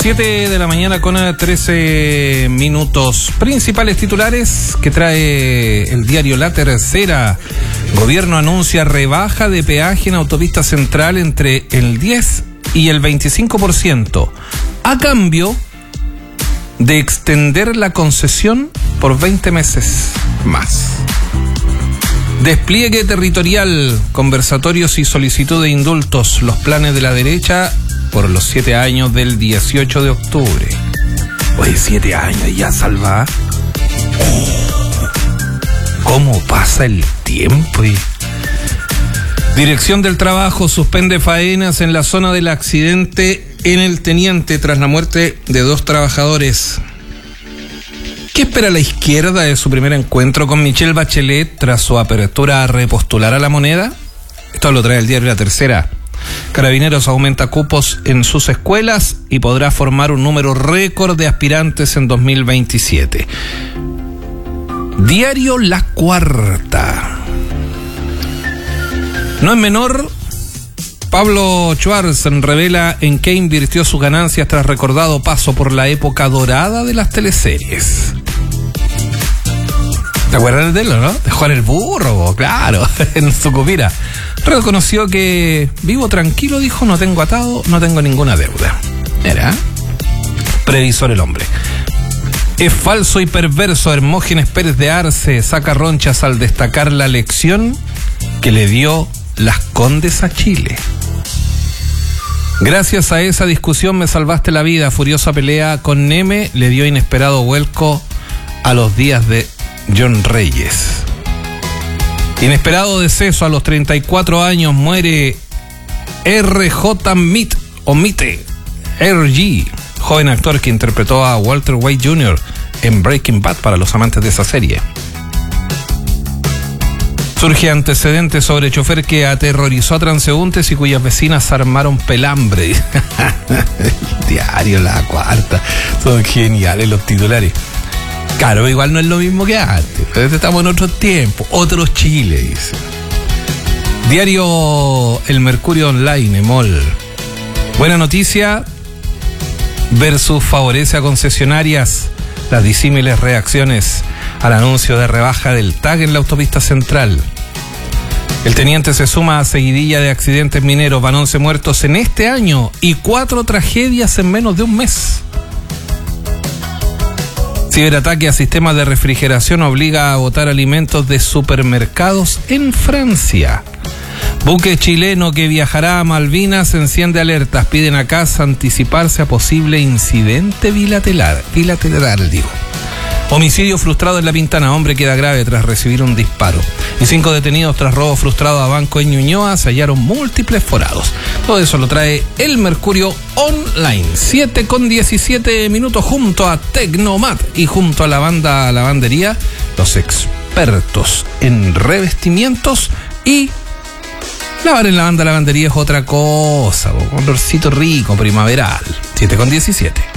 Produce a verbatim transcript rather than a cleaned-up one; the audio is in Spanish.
siete de la mañana con trece minutos. Principales titulares que trae el diario La Tercera. Gobierno anuncia rebaja de peaje en autopista central entre el diez y el veinticinco por ciento, a cambio de extender la concesión por veinte meses más. Despliegue territorial, conversatorios y solicitud de indultos, los planes de la derecha por los siete años del dieciocho de octubre. Oye, siete años ya, Salva. Oh, ¿cómo pasa el tiempo? Dirección del Trabajo suspende faenas en la zona del accidente en el Teniente tras la muerte de dos trabajadores. ¿Qué espera la izquierda de su primer encuentro con Michelle Bachelet tras su apertura a repostular a la moneda? Esto lo trae el diario La Tercera. Carabineros aumenta cupos en sus escuelas y podrá formar un número récord de aspirantes en dos mil veintisiete. Diario La Cuarta. No es menor, Pablo Schwartz revela en qué invirtió sus ganancias tras recordado paso por la época dorada de las teleseries. ¿Te acuerdas de él, no? De Juan el Burro, claro, en Sucupira. Reconoció que vivo tranquilo, dijo, no tengo atado, no tengo ninguna deuda. Era previsor el hombre. Es falso y perverso. Hermógenes Pérez de Arce saca ronchas al destacar la lección que le dio Las Condes a Chile. Gracias a esa discusión me salvaste la vida. Furiosa pelea con Neme le dio inesperado vuelco a los días de John Reyes. Inesperado deceso a los treinta y cuatro años, muere R J Mitte o Mitte, R G, joven actor que interpretó a Walter White junior en Breaking Bad para los amantes de esa serie. Surge antecedente sobre chofer que aterrorizó a transeúntes y cuyas vecinas armaron pelambre. El diario La Cuarta. Son geniales los titulares. Claro, igual no es lo mismo que antes. Estamos en otros tiempos, otros Chile, dice. Diario El Mercurio Online, Emol. Buena noticia versus favorece a concesionarias. Las disímiles reacciones al anuncio de rebaja del T A G en la autopista central. El teniente se suma a seguidilla de accidentes mineros. Van once muertos en este año y cuatro tragedias en menos de un mes. Ciberataque a sistemas de refrigeración obliga a botar alimentos de supermercados en Francia. Buque chileno que viajará a Malvinas enciende alertas. Piden a casa anticiparse a posible incidente bilateral. Bilateral, digo. Homicidio frustrado en La Pintana. Hombre queda grave tras recibir un disparo. Y cinco detenidos tras robo frustrado a banco en Ñuñoa. Se hallaron múltiples forados. Todo eso lo trae El Mercurio Online. siete con diecisiete minutos junto a Tecnomat y junto a la banda Lavandería. Los expertos en revestimientos y lavar en la banda Lavandería es otra cosa. Un olorcito rico, primaveral. siete con diecisiete.